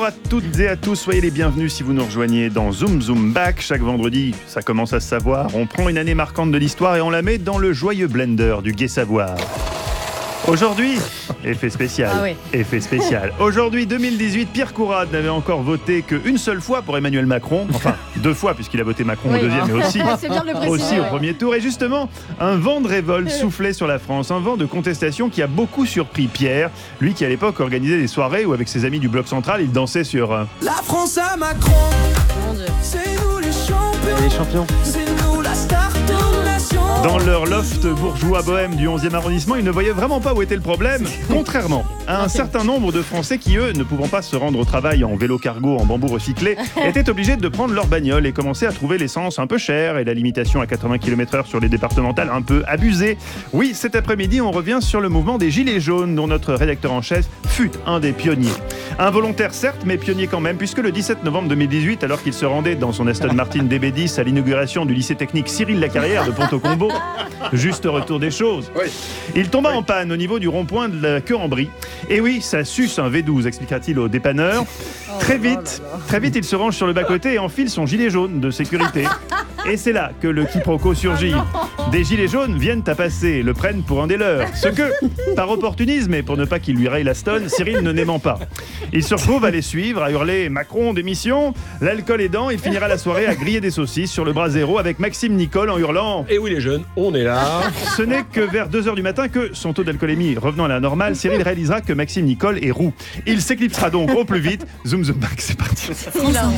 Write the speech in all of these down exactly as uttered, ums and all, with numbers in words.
Bonjour à toutes et à tous, soyez les bienvenus si vous nous rejoignez dans Zoom Zoom Back. Chaque vendredi, ça commence à se savoir, on prend une année marquante de l'histoire et on la met dans le joyeux blender du gai savoir. Aujourd'hui, effet spécial, ah oui. effet spécial. Aujourd'hui, deux mille dix-huit, Pierre Courade n'avait encore voté qu'une seule fois pour Emmanuel Macron. Enfin, deux fois puisqu'il a voté Macron oui, au deuxième, hein. mais aussi, C'est bien de le préciser, aussi ouais. au premier tour. Et justement, un vent de révolte soufflait sur la France, un vent de contestation qui a beaucoup surpris Pierre. Lui qui à l'époque organisait des soirées où avec ses amis du Bloc Central, il dansait sur... Euh... La France à Macron, Mon Dieu. c'est nous les champions, Les champions. c'est nous la star de nation. Dans leur loft bourgeois bohème du onzième arrondissement, ils ne voyaient vraiment pas où était le problème, contrairement à un certain nombre de Français qui, eux, ne pouvant pas se rendre au travail en vélo cargo en bambou recyclé, étaient obligés de prendre leur bagnole et commençaient à trouver l'essence un peu chère et la limitation à quatre-vingts kilomètres heure sur les départementales un peu abusée. Oui, cet après-midi, on revient sur le mouvement des Gilets jaunes, dont notre rédacteur en chef fut un des pionniers. Involontaire certes, mais pionnier quand même, puisque le dix-sept novembre deux mille dix-huit, alors qu'il se rendait dans son Aston Martin D B dix à l'inauguration du lycée technique Cyril Lacarrière de Pont-au-Combo, juste retour des choses, Oui. il tomba Oui. en panne au niveau du rond-point de la queue en brie. Et oui, ça suce un V douze, expliquera-t-il au dépanneur. Oh Très là vite, là là. très vite, il se range sur le bas-côté et enfile son gilet jaune de sécurité. Et c'est là que le quiproquo surgit. Des gilets jaunes viennent à passer, le prennent pour un des leurs. Ce que, par opportunisme et pour ne pas qu'il lui raye la stonne, Cyril ne n'aimant pas. Il se retrouve à les suivre, à hurler « Macron, démission !» L'alcool aidant, il finira la soirée à griller des saucisses sur le brasero avec Maxime Nicole en hurlant. Et oui les jeunes, on est là. Ce n'est que vers deux heures du matin que, son taux d'alcoolémie revenant à la normale, Cyril réalisera que Maxime Nicole est roux. Il s'éclipsera donc au plus vite. Zoom zoom back, c'est parti. Il a-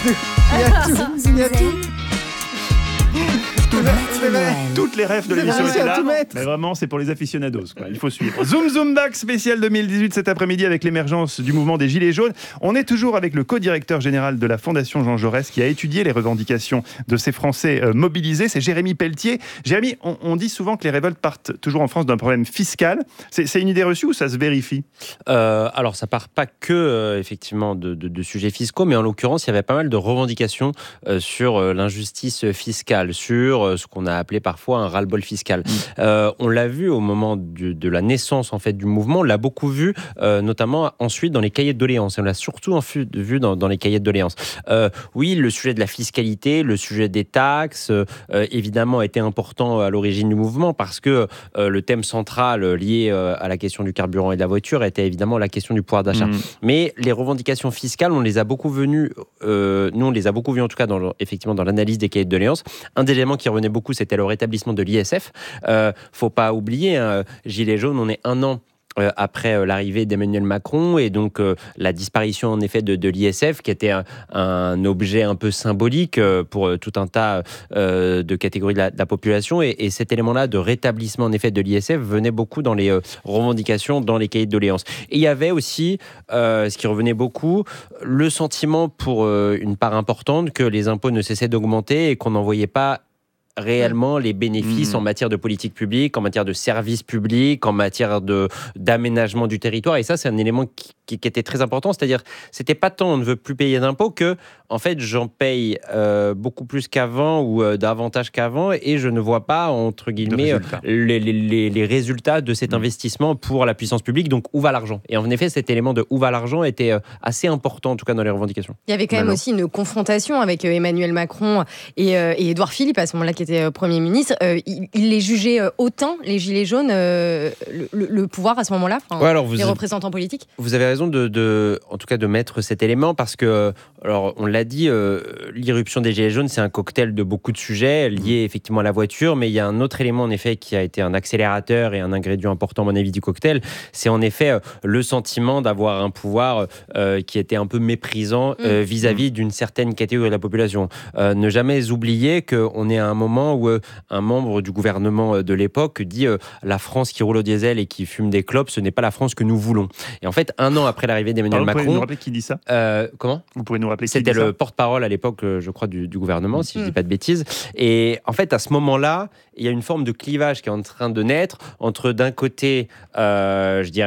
Toutes les rêves de l'émission réussi étaient à là, tout mettre. mais vraiment c'est pour les aficionados, quoi. Il faut suivre. Zoom Zoom Back spécial deux mille dix-huit cet après-midi avec l'émergence du mouvement des Gilets jaunes. On est toujours avec le co-directeur général de la Fondation Jean Jaurès qui a étudié les revendications de ces Français euh, mobilisés, c'est Jérémy Pelletier. Jérémy, on, on dit souvent que les révoltes partent toujours en France d'un problème fiscal. C'est, c'est une idée reçue ou ça se vérifie ? Euh, alors, ça part pas que euh, effectivement de, de, de sujets fiscaux, mais en l'occurrence, il y avait pas mal de revendications euh, sur euh, l'injustice fiscale, sur euh, ce qu'on a appelé parfois un ras-le-bol fiscal. Mmh. Euh, on l'a vu au moment du, de la naissance en fait du mouvement, on l'a beaucoup vu, euh, notamment ensuite dans les cahiers de doléances. Et on l'a surtout en fu- vu dans, dans les cahiers de doléances. Euh, oui, le sujet de la fiscalité, le sujet des taxes, euh, évidemment, était important à l'origine du mouvement parce que euh, le thème central lié euh, à la question du carburant et de la voiture était évidemment la question du pouvoir d'achat. Mmh. Mais les revendications fiscales, on les a beaucoup venues, euh, nous on les a beaucoup vues en tout cas dans, effectivement dans l'analyse des cahiers de doléances. Un des éléments qui revenait beaucoup, c'était le rétablissement de l'I S F. Euh, faut pas oublier, hein, Gilets jaunes, on est un an Euh, après euh, l'arrivée d'Emmanuel Macron et donc euh, la disparition en effet de, de l'I S F qui était un, un objet un peu symbolique euh, pour euh, tout un tas euh, de catégories de la, de la population et, et cet élément-là de rétablissement en effet de l'I S F venait beaucoup dans les euh, revendications, dans les cahiers de doléances. Et il y avait aussi, euh, ce qui revenait beaucoup, le sentiment pour euh, une part importante que les impôts ne cessaient d'augmenter et qu'on n'en voyait pas réellement les bénéfices mmh. en matière de politique publique, en matière de services publics, en matière de, d'aménagement du territoire. Et ça, c'est un élément qui, qui, qui était très important. C'est-à-dire, c'était pas tant on ne veut plus payer d'impôts que, en fait, j'en paye euh, beaucoup plus qu'avant ou euh, davantage qu'avant et je ne vois pas, entre guillemets, les, les, les, les résultats de cet mmh. investissement pour la puissance publique. Donc, où va l'argent ? Et en effet, cet élément de où va l'argent était euh, assez important, en tout cas, dans les revendications. Il y avait quand même Manon. aussi une confrontation avec euh, Emmanuel Macron et, euh, et Édouard Philippe, à ce moment-là, qui était euh, Premier ministre. Euh, il, il les jugeait euh, autant, les Gilets jaunes, euh, le, le, le pouvoir à ce moment-là, ouais, alors vous les avez, représentants politiques. Vous avez raison, de, de, en tout cas, de mettre cet élément, parce que, alors, on l'a dit, euh, l'irruption des Gilets jaunes, c'est un cocktail de beaucoup de sujets liés effectivement à la voiture, mais il y a un autre élément, en effet, qui a été un accélérateur et un ingrédient important, à mon avis, du cocktail, c'est en effet euh, le sentiment d'avoir un pouvoir euh, qui était un peu méprisant euh, vis-à-vis d'une certaine catégorie de la population. Euh, ne jamais oublier qu'on est à un moment où euh, un membre du gouvernement de l'époque dit euh, la France qui roule au diesel et qui fume des clopes, ce n'est pas la France que nous voulons. Et en fait, un an après l'arrivée d'Emmanuel Pardon, Macron... Vous pouvez nous rappeler qui dit ça euh, Comment Vous pouvez nous rappeler qui C'était dit ça le porte-parole à l'époque, je crois, du, du gouvernement, si mmh. je ne dis pas de bêtises. Et en fait, à ce moment-là, il y a une forme de clivage qui est en train de naître entre, d'un côté, euh, je dirais,